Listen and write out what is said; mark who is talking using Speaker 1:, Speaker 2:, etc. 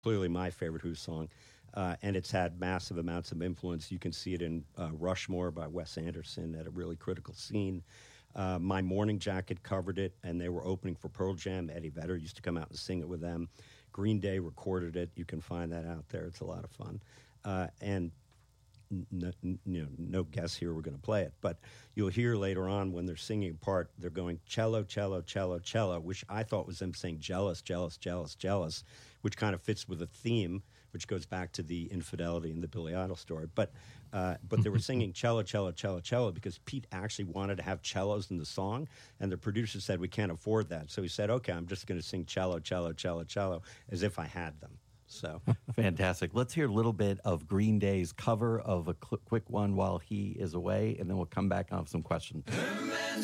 Speaker 1: clearly my favorite Who song. And it's had massive amounts of influence. You can see it in Rushmore by Wes Anderson at a really critical scene. My Morning Jacket covered it, and they were opening for Pearl Jam. Eddie Vedder used to come out and sing it with them. Green Day recorded it. You can find that out there. It's a lot of fun. And no guess here we're going to play it, but you'll hear later on when they're singing a part, they're going cello, cello, cello, cello, which I thought was them saying jealous, jealous, jealous, jealous, which kind of fits with a theme, which goes back to the infidelity in the Billy Idol story. But they were singing cello, cello, cello, cello because Pete actually wanted to have cellos in the song, and the producer said, we can't afford that. So he said, okay, I'm just going to sing cello, cello, cello, cello, as if I had them. So
Speaker 2: fantastic. Let's hear a little bit of Green Day's cover of a quick one while he is away, and then we'll come back and have some questions.